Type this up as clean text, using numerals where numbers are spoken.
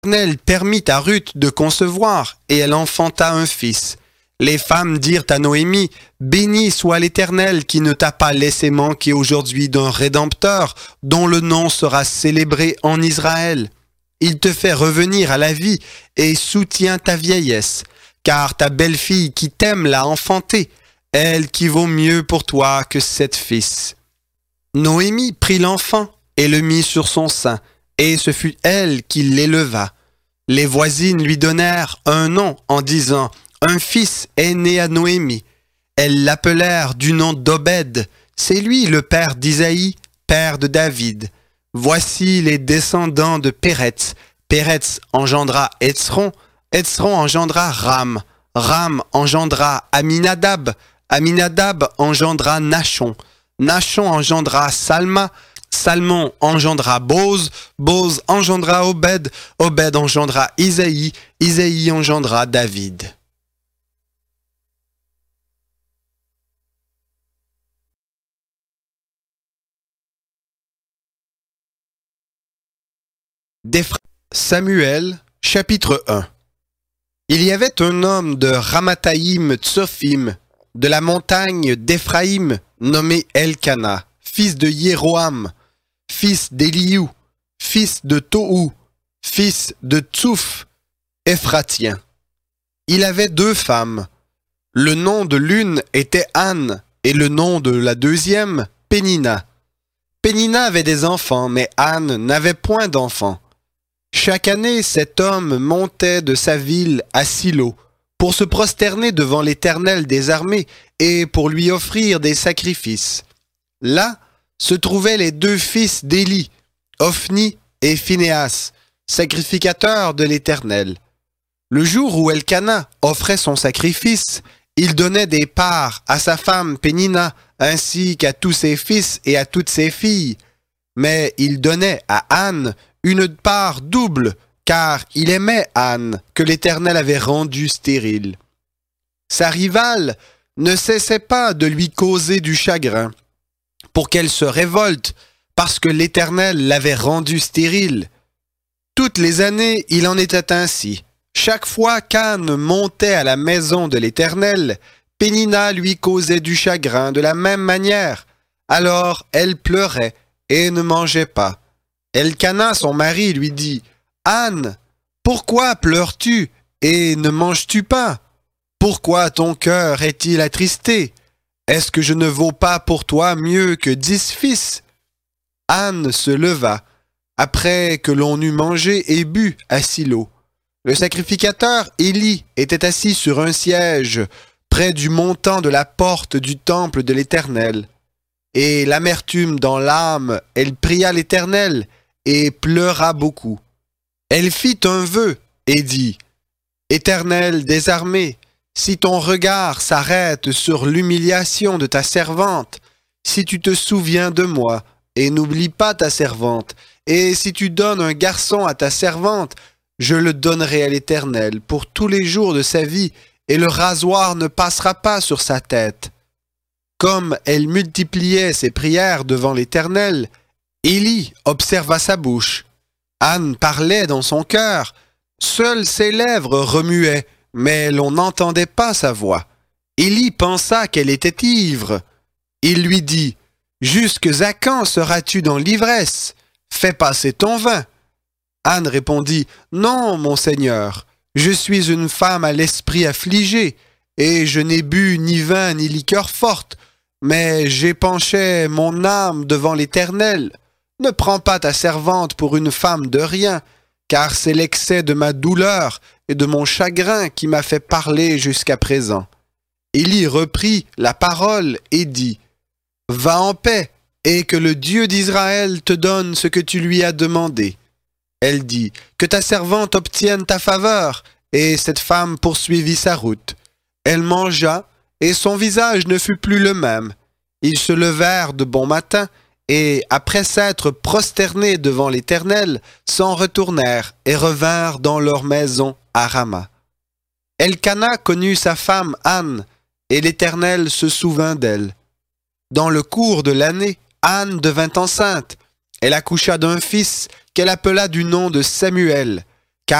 L'Éternel permit à Ruth de concevoir, et elle enfanta un fils. Les femmes dirent à Noémie, « Béni soit l'Éternel qui ne t'a pas laissé manquer aujourd'hui d'un Rédempteur, dont le nom sera célébré en Israël. Il te fait revenir à la vie et soutient ta vieillesse, car ta belle-fille qui t'aime l'a enfantée, elle qui vaut mieux pour toi que 7 fils. » Noémie prit l'enfant et le mit sur son sein, et ce fut elle qui l'éleva. Les voisines lui donnèrent un nom en disant « Un fils est né à Noémie ». Elles l'appelèrent du nom d'Obed. C'est lui le père d'Isaïe, père de David. Voici les descendants de Péretz. Péretz engendra Hetzron. Hetzron engendra Ram. Ram engendra Aminadab. Aminadab engendra Nachon. Nachon engendra Salma. Salmon engendra Boz, Boz engendra Obed, Obed engendra Isaïe, Isaïe engendra David. Samuel, chapitre 1. Il y avait un homme de Ramathaïm Tsophim, de la montagne d'Éphraïm, nommé Elkana, fils de Jéroham, fils d'Éliou, fils de Tohu, fils de Tsouf, Éphratien. Il avait 2 femmes. Le nom de l'une était Anne, et le nom de la deuxième, Pénina. Pénina avait des enfants, mais Anne n'avait point d'enfants. Chaque année, cet homme montait de sa ville à Silo, pour se prosterner devant l'Éternel des armées, et pour lui offrir des sacrifices. Là, se trouvaient les 2 fils d'Élie, Ophni et Phinéas, sacrificateurs de l'Éternel. Le jour où Elkana offrait son sacrifice, il donnait des parts à sa femme Pénina, ainsi qu'à tous ses fils et à toutes ses filles. Mais il donnait à Anne une part double, car il aimait Anne, que l'Éternel avait rendue stérile. Sa rivale ne cessait pas de lui causer du chagrin, pour qu'elle se révolte, parce que l'Éternel l'avait rendue stérile. Toutes les années, il en était ainsi. Chaque fois qu'Anne montait à la maison de l'Éternel, Pénina lui causait du chagrin de la même manière. Alors elle pleurait et ne mangeait pas. Elkana, son mari, lui dit « Anne, pourquoi pleures-tu et ne manges-tu pas? Pourquoi ton cœur est-il attristé? Est-ce que je ne vaux pas pour toi mieux que 10 fils? » Anne se leva, après que l'on eut mangé et bu à Silo. Le sacrificateur Élie était assis sur un siège, près du montant de la porte du temple de l'Éternel. Et l'amertume dans l'âme, elle pria l'Éternel et pleura beaucoup. Elle fit un vœu et dit « Éternel des armées, si ton regard s'arrête sur l'humiliation de ta servante, si tu te souviens de moi et n'oublie pas ta servante, et si tu donnes un garçon à ta servante, je le donnerai à l'Éternel pour tous les jours de sa vie, et le rasoir ne passera pas sur sa tête. » Comme elle multipliait ses prières devant l'Éternel, Élie observa sa bouche. Anne parlait dans son cœur, seules ses lèvres remuaient, mais l'on n'entendait pas sa voix. Élie pensa qu'elle était ivre. Il lui dit « Jusque à quand seras-tu dans l'ivresse? Fais passer ton vin. » Anne répondit « Non, mon Seigneur, je suis une femme à l'esprit affligé, et je n'ai bu ni vin ni liqueur forte, mais j'épanchais mon âme devant l'Éternel. Ne prends pas ta servante pour une femme de rien, car c'est l'excès de ma douleur et de mon chagrin qui m'a fait parler jusqu'à présent. » Élie reprit la parole et dit « Va en paix, et que le Dieu d'Israël te donne ce que tu lui as demandé. » Elle dit « Que ta servante obtienne ta faveur. » Et cette femme poursuivit sa route. Elle mangea, et son visage ne fut plus le même. Ils se levèrent de bon matin, et après s'être prosternés devant l'Éternel, s'en retournèrent et revinrent dans leur maison à Rama. Elkana connut sa femme Anne, et l'Éternel se souvint d'elle. Dans le cours de l'année, Anne devint enceinte. Elle accoucha d'un fils qu'elle appela du nom de Samuel.